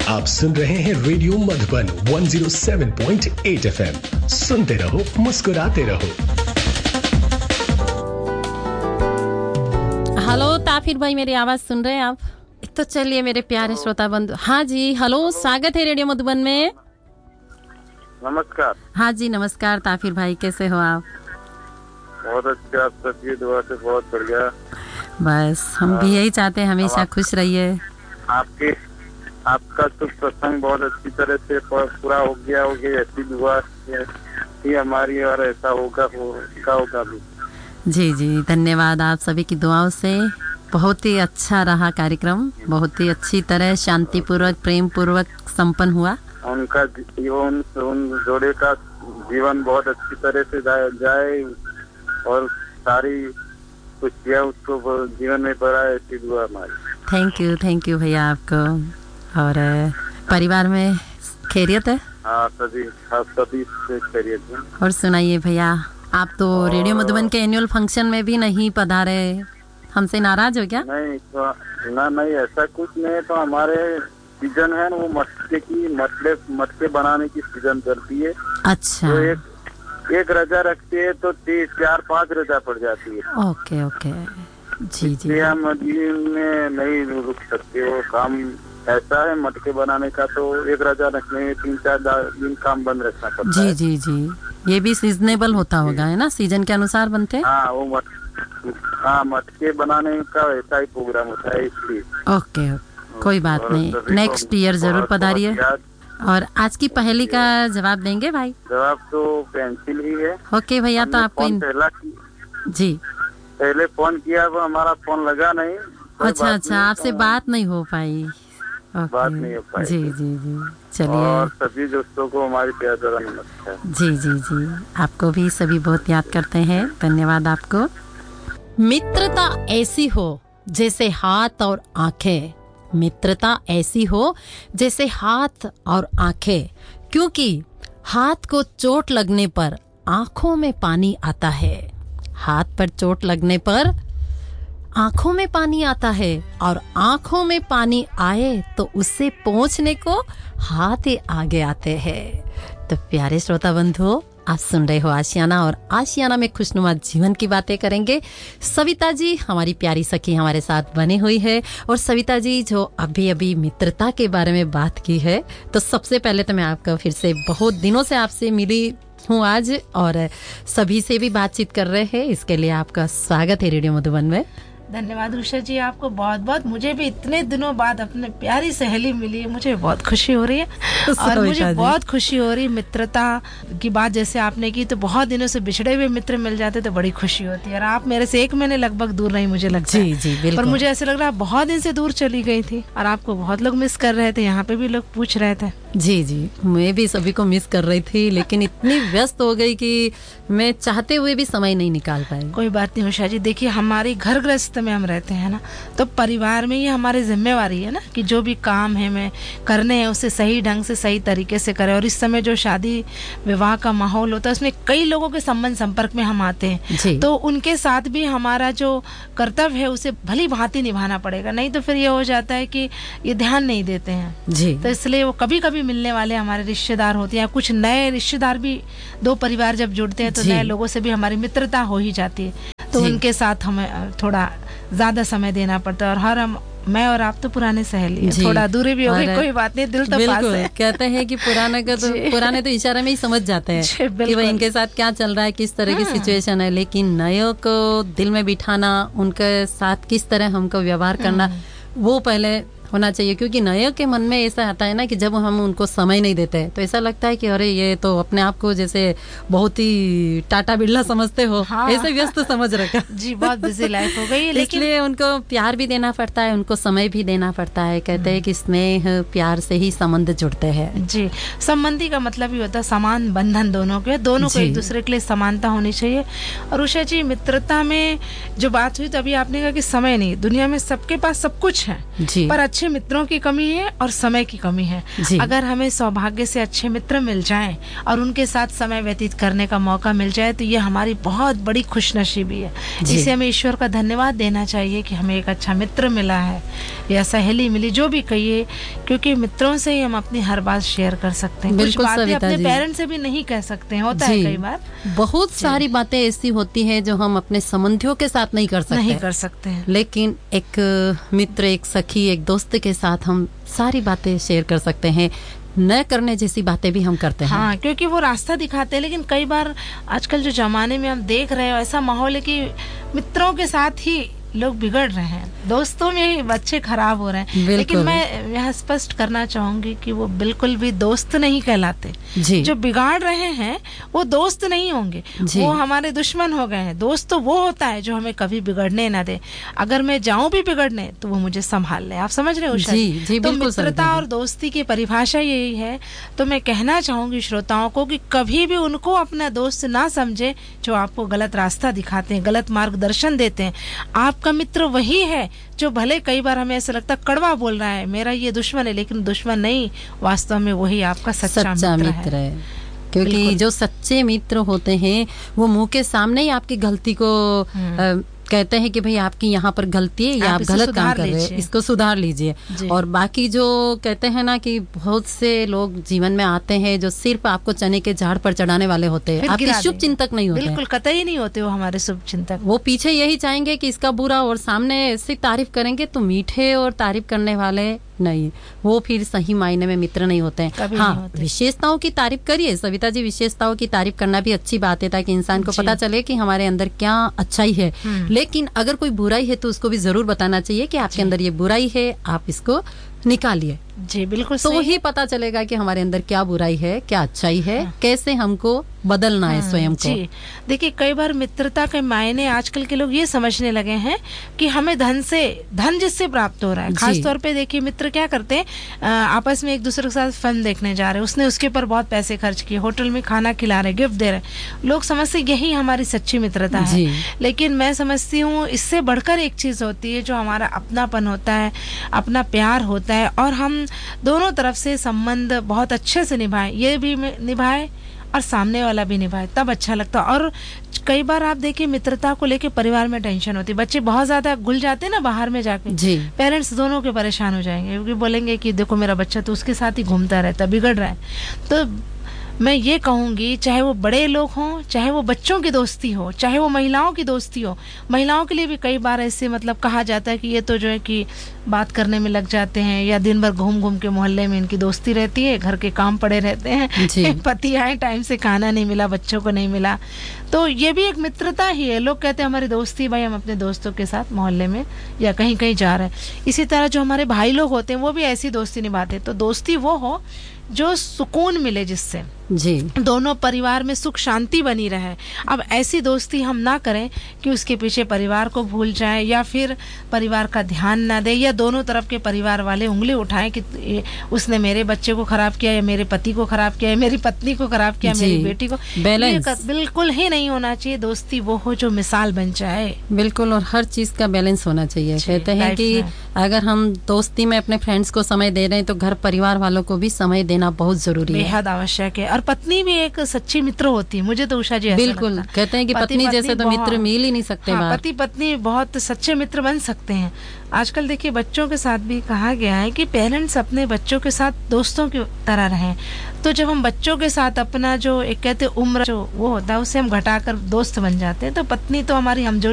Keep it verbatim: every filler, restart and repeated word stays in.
आप सुन रहे हैं radio Madhuban one oh seven point eight F M. सुनते रहो, मुस्कुराते रहो। हेलो ताफिर भाई, मेरी आवाज सुन रहे हैं आप? तो चलिए मेरे प्यारे श्रोता बंधु। हाँ जी, हेलो, स्वागत है रेडियो मधुबन में। नमस्कार। हाँ जी नमस्कार ताफिर भाई, कैसे हो आप? बहुत अच्छा, आप सबकी दुआ से बहुत बढ़िया। बस हम भी यही चाहते हैं, हमेशा खुश रहिए। आपके आपका शुभ प्रसंग बहुत अच्छी तरह से पूरा हो गया होगी, ऐसी दुआ ही हमारी, और ऐसा होगा होगा होगा भी। जी जी, धन्यवाद आप सभी की दुआओं से। बहुत ही अच्छा रहा कार्यक्रम, बहुत ही अच्छी तरह शांतिपूर्वक प्रेम पूर्वक संपन्न हुआ। उनका जीवन, उन जोड़े का जीवन बहुत अच्छी तरह से जाए और सारी खुशियाँ उसको जीवन में बढ़ाए, ऐसी दुआ हमारी। थैंक यू थैंक यू भैया आपको। और परिवार में खैरियत है? हाँ सभी सभी खैरियत है। और सुनाइए भैया, आप तो रेडियो मधुबन के एनुअल फंक्शन में भी नहीं पधारे, हमसे नाराज हो क्या? नहीं तो ना नहीं, ऐसा कुछ नहीं। तो हमारे सीजन है ना, वो मटके की मटके मटके बनाने की सीजन चलती है। अच्छा। तो एक एक रजा रखते हैं तो तीस चार पाँच रजा पड़ जाती है। ओके ओके, जी जी। हम में नहीं रुक सकते, वो काम ऐसा है मटके बनाने का, तो एक रजा रखने में तीन चार दिन काम बंद रखना पड़ता जी, है। जी जी जी, ये भी सीजनेबल होता होगा, है ना, सीजन के अनुसार बनते हैं। हाँ वो मट हाँ मटके बनाने का ऐसा ही प्रोग्राम होता है, इसलिए। ओके, कोई बात नहीं, नेक्स्ट ईयर जरूर पधारिए। और आज की पहेली का जवाब देंगे भाई? जवाब तो पेंसिल ही है। ओके भैया, तो आपको इन... पहला जी पहले फोन किया, वो हमारा फोन लगा नहीं। अच्छा अच्छा, आपसे बात नहीं हो पाई। बात नहीं हो पाई। जी जी जी, चलिए। और सभी दोस्तों को हमारी प्यार भरा नमस्कार। जी जी जी, आपको भी सभी बहुत याद करते हैं, धन्यवाद आपको। मित्रता ऐसी हो जैसे हाथ और आंखें, मित्रता ऐसी हो जैसे हाथ और आंखें, क्योंकि हाथ को चोट लगने पर आंखों में पानी आता है, हाथ पर चोट लगने पर आंखों में पानी आता है, और आंखों में पानी आए तो उससे पहुंचने को हाथ ही आगे आते हैं। तो प्यारे श्रोता बंधुओं, आप सुन रहे हो आशियाना, और आशियाना में खुशनुमा जीवन की बातें करेंगे। सविता जी हमारी प्यारी सखी हमारे साथ बनी हुई है, और सविता जी जो अभी अभी मित्रता के बारे में बात की है, तो सबसे पहले तो मैं आपका फिर से बहुत दिनों से आपसे मिली हूँ आज, और सभी से भी बातचीत कर रहे हैं, इसके लिए आपका स्वागत है रेडियो मधुबन में। धन्यवाद उषा जी, आपको बहुत बहुत। मुझे भी इतने दिनों बाद अपने प्यारी सहेली मिली है, मुझे बहुत खुशी हो रही है। और मुझे बहुत खुशी हो रही, मित्रता की बात जैसे आपने की, तो बहुत दिनों से बिछड़े हुए मित्र मिल जाते तो बड़ी खुशी होती है। और आप मेरे से एक महीने लगभग दूर नहीं, मुझे लगता है। जी जी बिल्कुल। पर मुझे ऐसे लग रहा है बहुत दिन से दूर चली गई थी, और आपको बहुत लोग मिस कर रहे थे, यहाँ पे भी लोग पूछ रहे थे। जी जी, मैं भी सभी को मिस कर रही थी, लेकिन इतनी व्यस्त हो गई कि मैं चाहते हुए भी समय नहीं निकाल पाई। कोई बात नहीं उषा जी, देखिए हमारी घर गृहस्थ में हम रहते हैं ना, तो परिवार में ये हमारी जिम्मेवारी है ना कि जो भी काम है हमें करने हैं उसे सही ढंग से सही तरीके से करें। और इस समय जो शादी विवाह का माहौल होता है, उसमें कई लोगों के संबंध संपर्क में हम आते हैं, तो उनके साथ भी हमारा जो कर्तव्य है उसे भली भांति निभाना पड़ेगा, नहीं तो फिर ये हो जाता है कि ये ध्यान नहीं देते हैं जी। तो इसलिए वो कभी कभी मिलने वाले हमारे रिश्तेदार होते हैं, कुछ नए रिश्तेदार भी, दो परिवार जब जुड़ते हैं तो नए लोगों से भी हमारी मित्रता हो ही जाती है, तो उनके साथ हमें थोड़ा ज्यादा समय देना पड़ता है। और हर हम मैं और आप तो पुराने सहेली हैं, थोड़ा दूरी भी हो गई, कोई बात नहीं, दिल तो पास है। कहते हैं कि पुराने का तो पुराने तो इशारे में ही समझ जाते हैं कि भाई इनके साथ क्या चल रहा है, किस तरह की सिचुएशन है, लेकिन नयों को दिल में बिठाना, उनके साथ किस तरह हमको व्यवहार करना, वो पहले होना चाहिए। क्योंकि नए के मन में ऐसा आता है ना कि जब हम उनको समय नहीं देते तो ऐसा लगता है कि अरे ये तो अपने आप को जैसे बहुत ही टाटा बिरला समझते हो, हाँ। ऐसे व्यस्त समझ रखा जी, बहुत बिजी लाइफ हो गई, लेकिन इसलिए उनको प्यार भी देना पड़ता है, उनको समय भी देना पड़ता है। कहते हैं कि स्नेह प्यार से ही संबंध जुड़ते हैं जी। संबंधी का मतलब ही होता है समान बंधन, दोनों के दोनों को एक दूसरे के लिए समानता होनी चाहिए। और उषा जी, मित्रता में जो बात हुई तो अभी आपने कहा कि समय नहीं, दुनिया में सबके पास सब कुछ है, पर अच्छे मित्रों की कमी है और समय की कमी है। अगर हमें सौभाग्य से अच्छे मित्र मिल जाएं और उनके साथ समय व्यतीत करने का मौका मिल जाए तो ये हमारी बहुत बड़ी खुशनसीबी है। इसे हमें ईश्वर का धन्यवाद देना चाहिए कि हमें एक अच्छा मित्र मिला है या सहेली मिली, जो भी कहिए, क्योंकि मित्रों से ही हम अपनी हर बात शेयर कर सकते हैं। कुछ बातें अपने पेरेंट्स से भी नहीं कह सकते हैं, होता है कई बार। बहुत सारी बातें ऐसी होती हैं जो हम अपने संबंधियों के साथ नहीं कर सकते नहीं कर सकते हैं, लेकिन एक मित्र, एक सखी, एक दोस्त के साथ हम सारी बातें शेयर कर सकते हैं। न करने जैसी बातें भी हम करते हैं। हाँ, क्योंकि वो रास्ता दिखाते हैं। लेकिन कई बार आजकल जो जमाने में हम देख रहे हो, ऐसा माहौल है कि मित्रों के साथ ही लोग बिगड़ रहे हैं, दोस्तों में ही बच्चे खराब हो रहे हैं। लेकिन मैं यह स्पष्ट करना चाहूंगी कि वो बिल्कुल भी दोस्त नहीं कहलाते। जो बिगाड़ रहे हैं वो दोस्त नहीं होंगे, वो हमारे दुश्मन हो गए हैं। दोस्त तो वो होता है जो हमें कभी बिगड़ने ना दे। अगर मैं जाऊं भी बिगड़ने तो वो मुझे संभाल ले। आप समझ रहे हो? जी, जी, तो मित्रता और दोस्ती की परिभाषा यही है। तो मैं कहना चाहूंगी श्रोताओं को कि कभी भी उनको अपना दोस्त ना समझे जो आपको गलत रास्ता दिखाते हैं, गलत मार्गदर्शन देते हैं। आप का मित्र वही है जो भले कई बार हमें ऐसा लगता कड़वा बोल रहा है, मेरा ये दुश्मन है, लेकिन दुश्मन नहीं, वास्तव में वही आपका सच्चा, सच्चा मित्र, मित्र है, है। क्योंकि जो सच्चे मित्र होते हैं वो मुंह के सामने ही आपकी गलती को आ, कहते हैं कि भाई आपकी यहाँ पर गलती है या आप, आप गलत काम कर रहे हैं, इसको सुधार लीजिए। और बाकी जो कहते हैं ना कि बहुत से लोग जीवन में आते हैं जो सिर्फ आपको चने के झाड़ पर चढ़ाने वाले होते हैं, आपके शुभ चिंतक नहीं होते। बिल्कुल कतई नहीं होते वो हमारे शुभ चिंतक। वो पीछे यही चाहेंगे कि इसका बुरा, और सामने ऐसी तारीफ करेंगे तो मीठे और तारीफ करने वाले नहीं, वो फिर सही मायने में मित्र नहीं होते हैं। हाँ, विशेषताओं की तारीफ करिए सविता जी, विशेषताओं की तारीफ करना भी अच्छी बात है ताकि इंसान को पता चले कि हमारे अंदर क्या अच्छाई है। लेकिन अगर कोई बुराई है तो उसको भी जरूर बताना चाहिए कि आपके अंदर ये बुराई है, आप इसको निकालिए। जी बिल्कुल, तो ही पता चलेगा कि हमारे अंदर क्या बुराई है, क्या अच्छाई है, हाँ। कैसे हमको बदलना है स्वयं को। जी देखिए, कई बार मित्रता के मायने आजकल के लोग ये समझने लगे हैं कि हमें धन से, धन जिससे प्राप्त हो रहा है। खास तौर पे देखिए मित्र क्या करते हैं, आपस में एक दूसरे के साथ फिल्म देखने जा रहे हैं, उसने उसके ऊपर बहुत पैसे खर्च किए, होटल में खाना खिला रहे, गिफ्ट दे रहे। लोग समझते यही हमारी सच्ची मित्रता है। लेकिन मैं समझती हूँ इससे बढ़कर एक चीज होती है जो हमारा अपनापन होता है, अपना प्यार होता है, और हम दोनों तरफ से संबंध बहुत अच्छे से निभाएं, ये भी निभाए और सामने वाला भी निभाए, तब अच्छा लगता। और कई बार आप देखिए मित्रता को लेके परिवार में टेंशन होती है, बच्चे बहुत ज्यादा घुल जाते हैं ना बाहर में जाके, पेरेंट्स दोनों के परेशान हो जाएंगे क्योंकि बोलेंगे कि देखो मेरा बच्चा तो उसके साथ ही घूमता रहता, बिगड़ रहा है। तो मैं ये कहूँगी, चाहे वो बड़े लोग हों, चाहे वो बच्चों की दोस्ती हो, चाहे वो महिलाओं की दोस्ती हो। महिलाओं के लिए भी कई बार ऐसे मतलब कहा जाता है कि ये तो जो है कि बात करने में लग जाते हैं, या दिन भर घूम घूम के मोहल्ले में इनकी दोस्ती रहती है, घर के काम पड़े रहते हैं, पति आए टाइम से खाना नहीं मिला, बच्चों को नहीं मिला। तो ये भी एक मित्रता ही है। लोग कहते हैं हमारी दोस्ती, भाई हम अपने दोस्तों के साथ मोहल्ले में या कहीं कहीं जा रहे हैं। इसी तरह जो हमारे भाई लोग होते हैं वो भी ऐसी दोस्ती निभाते हैं। तो दोस्ती वो हो जो सुकून मिले, जिससे जी दोनों परिवार में सुख शांति बनी रहे। अब ऐसी दोस्ती हम ना करें कि उसके पीछे परिवार को भूल जाए, या फिर परिवार का ध्यान ना दे, या दोनों तरफ के परिवार वाले उंगली उठाएं कि उसने मेरे बच्चे को खराब किया, या मेरे पति को खराब किया, या मेरी पत्नी को खराब किया, मेरी बेटी को। बैलेंस बिल्कुल ही नहीं होना चाहिए। दोस्ती वो हो जो मिसाल बन जाए। बिल्कुल, और हर चीज का बैलेंस होना चाहिए। कहते हैं कि अगर हम दोस्ती में अपने फ्रेंड्स को समय दे रहे हैं तो घर परिवार वालों को भी समय देना बहुत जरूरी है, बेहद आवश्यक है। और पत्नी भी एक सच्ची मित्र होती है, मुझे तो उषा जी बिल्कुल कहते हैं कि पति, पत्नी जैसे तो मित्र मिल ही नहीं सकते। हाँ, पति पत्नी बहुत सच्चे मित्र बन सकते हैं। आजकल देखिए बच्चों के साथ भी कहा गया है कि पेरेंट्स अपने बच्चों के साथ दोस्तों की तरह रहें। तो जब हम बच्चों के साथ अपना जो एक कहते उम्र जो वो होता है उसे हम घटाकर दोस्त बन जाते हैं, तो पत्नी तो हमारी हमजोली